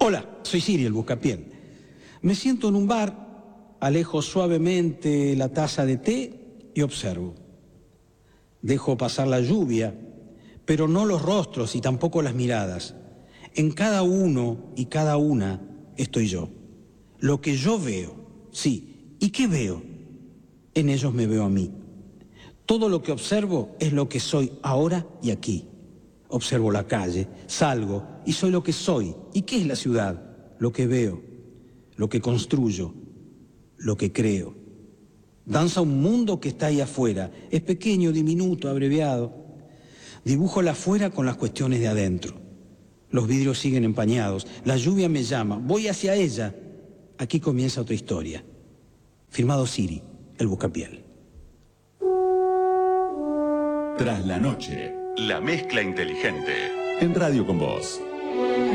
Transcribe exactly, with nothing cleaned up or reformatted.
Hola, soy Siri, el buscapiel. Me siento en un bar, alejo suavemente la taza de té y observo. Dejo pasar la lluvia, pero no los rostros y tampoco las miradas. En cada uno y cada una estoy yo. Lo que yo veo, sí. ¿Y qué veo? En ellos me veo a mí. Todo lo que observo es lo que soy ahora y aquí. Observo la calle, salgo y soy lo que soy. ¿Y qué es la ciudad? Lo que veo, lo que construyo, lo que creo. Danza un mundo que está ahí afuera. Es pequeño, diminuto, abreviado. Dibujo el afuera con las cuestiones de adentro. Los vidrios siguen empañados. La lluvia me llama. Voy hacia ella. Aquí comienza otra historia. Firmado Siri, el buscapiel. Tras la noche. La mezcla inteligente. En Radio con Vos.